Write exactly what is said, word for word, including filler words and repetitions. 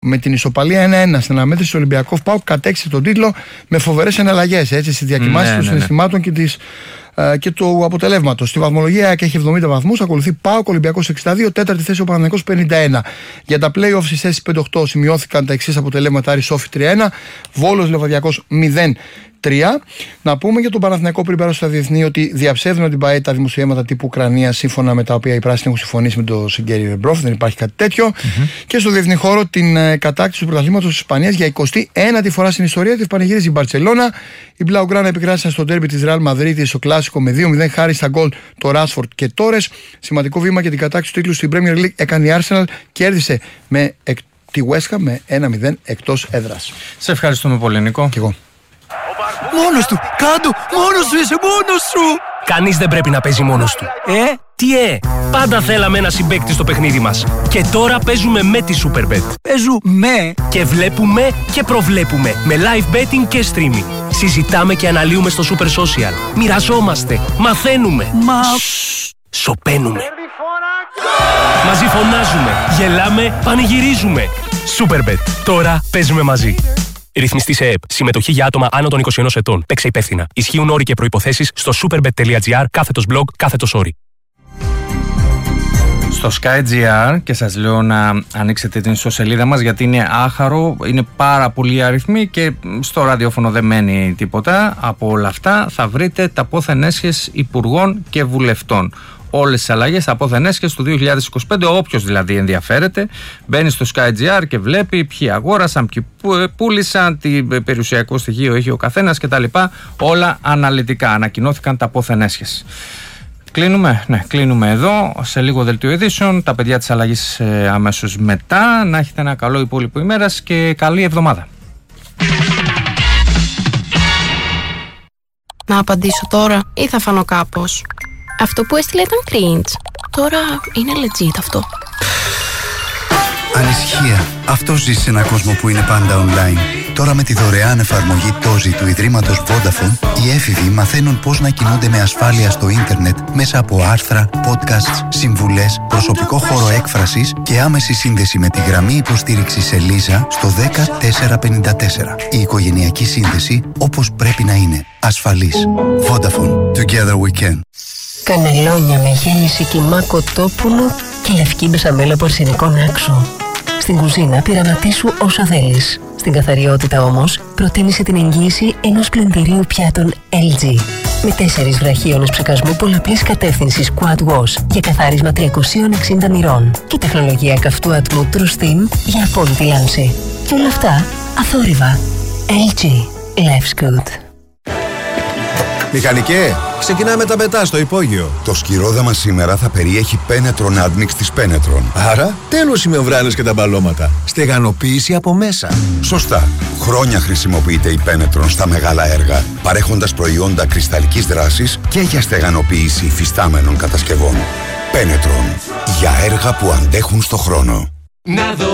Με την ισοπαλία ένα ένα στην αναμέτρηση του Ολυμπιακού, ΠΑΟΚ κατέκτησε τον τίτλο με φοβερές εναλλαγές στις διακοιμάνσεις ναι, των ναι, συναισθημάτων και, της, ε, και του αποτελέσματος. Στη βαθμολογία έχει εβδομήντα βαθμούς, ακολουθεί ΠΑΟΚ, Ολυμπιακός εξήντα δύο, τέταρτη θέση ο Παναθηναϊκός πενήντα ένα. Για τα play-off στις θέσεις πέντε οκτώ σημειώθηκαν τα εξής αποτελέσματα: Άρης Όφη τρία ένα, Βόλος Λεβαδιακός μηδέν τρία. Να πούμε για τον Παναθηναϊκό πριν πέρασε στα διεθνή ότι διαψεύδουν την ΠΑΕ τα δημοσιεύματα τύπου Ουκρανία, σύμφωνα με τα οποία οι πράσινοι έχουν συμφωνήσει με τον Σιγκέρι Ρεμπρόφ. Δεν υπάρχει κάτι τέτοιο. Mm-hmm. Και στο διεθνή χώρο την ε, κατάκτηση του πρωταθλήματος της Ισπανίας για εικοστή ένατη φορά στην ιστορία της πανηγύριζε η Μπαρτσελώνα. Οι Μπλαουγκράνα επικράτησαν στο ντέρμπι της Ρεάλ Μαδρίτης στο κλάσικο με δύο μηδέν χάρη στα γκολ το Ράσφορντ και Τόρες. Σημαντικό βήμα για την κατάκτηση του τίτλου στην Premier League έκανε η Arsenal, κέρδισε με εκ, τη West Ham με ένα μηδέν εκτός έδρας. Σε ευχαριστούμε πολύ, Νικό. Και εγώ. Μόνος του! Κάντο! Μόνος σου είσαι! Μόνος σου! Κανείς δεν πρέπει να παίζει μόνος του. Ε? Τι ε! Πάντα θέλαμε ένα συμπαίκτη στο παιχνίδι μας. Και τώρα παίζουμε με τη Superbet. Παίζουμε! Και βλέπουμε και προβλέπουμε. Με live betting και streaming. Συζητάμε και αναλύουμε στο Super Social. Μοιραζόμαστε. Μαθαίνουμε. Μα... Σοπαίνουμε. Μαζί φωνάζουμε. Γελάμε. Πανηγυρίζουμε. Superbet. Τώρα παίζουμε μαζί. Ρυθμιστή σε ΕΕΠ. Συμμετοχή για άτομα άνω των είκοσι ένα ετών. Παίξε υπεύθυνα. Ισχύουν όροι και προϋποθέσεις στο superbet.gr κάθετος blog κάθετος όροι. Στο Sky.gr, και σας λέω να ανοίξετε την ιστοσελίδα μας γιατί είναι άχαρο, είναι πάρα πολλοί αριθμοί και στο ραδιόφωνο δεν μένει τίποτα. Από όλα αυτά θα βρείτε τα πόθεν έσχες υπουργών και βουλευτών. Όλες τις αλλαγές από έσχες του δύο χιλιάδες είκοσι πέντε, όποιος δηλαδή ενδιαφέρεται, μπαίνει στο Sky.gr και βλέπει ποιοι αγόρασαν, ποιοι πούλησαν, τι περιουσιακό στοιχείο έχει ο καθένας κτλ. Όλα αναλυτικά. Ανακοινώθηκαν τα πόθεν έσχες. Κλείνουμε, ναι, κλείνουμε εδώ. Σε λίγο δελτίο ειδήσεων. Τα παιδιά της αλλαγής ε, αμέσως μετά. Να έχετε ένα καλό υπόλοιπο ημέρας και καλή εβδομάδα. Να απαντήσω τώρα ή θα φανώ κάπως? Αυτό που έστειλε ήταν cringe. Τώρα είναι legit αυτό. Ανησυχία. Αυτό ζει σε έναν κόσμο που είναι πάντα online. Τώρα με τη δωρεάν εφαρμογή Τόζι του Ιδρύματος Vodafone, οι έφηβοι μαθαίνουν πώς να κινούνται με ασφάλεια στο ίντερνετ μέσα από άρθρα, podcasts, συμβουλές, προσωπικό χώρο έκφρασης και άμεση σύνδεση με τη γραμμή υποστήριξης Ελίζα στο δέκα τετρακόσια πενήντα τέσσερα. Η οικογενειακή σύνδεση όπως πρέπει να είναι. Ασφαλής. Vodafone. Together we can. Κανελόνια με γέμιση κιμά κοτόπουλου και λευκή μπεσαμέλα πορσινικών άξο. Στην κουζίνα πειραματίσου όσα θέλεις. Στην καθαριότητα όμως, προτίμησε την εγγύηση ενός πλυντηρίου πιάτων ελ τζι. Με τέσσερις βραχίονες ψεκασμού πολλαπλής κατεύθυνσης Quad Wash για καθάρισμα τριακόσια εξήντα μοιρών και τεχνολογία καυτού ατμού True Steam για απόλυτη λάμψη. Και όλα αυτά αθόρυβα. ελ τζι. Life's good. Μηχανικέ, ξεκινάμε τα πετά στο υπόγειο. Το σκυρόδαμα σήμερα θα περιέχει Penetron Admix της Penetron. Άρα, τέλος οι μεμβράνες και τα μπαλώματα. Στεγανοποίηση από μέσα. Σωστά. Χρόνια χρησιμοποιείται η Penetron στα μεγάλα έργα, παρέχοντας προϊόντα κρυσταλλικής δράσης και για στεγανοποίηση υφιστάμενων κατασκευών. Penetron. Για έργα που αντέχουν στο χρόνο.